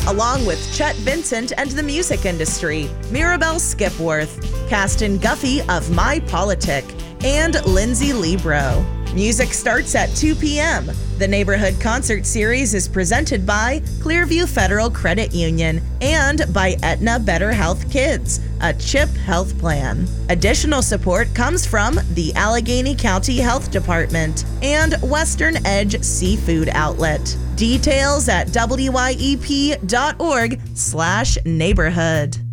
along with Chet Vincent and the music industry, Mirabelle Skipworth, Caston Guffey of My Politic, and Lindsay Libro. Music starts at 2 p.m. The Neighborhood Concert Series is presented by Clearview Federal Credit Union and by Aetna Better Health Kids, a CHIP health plan. Additional support comes from the Allegheny County Health Department and Western Edge Seafood Outlet. Details at wyep.org/neighborhood.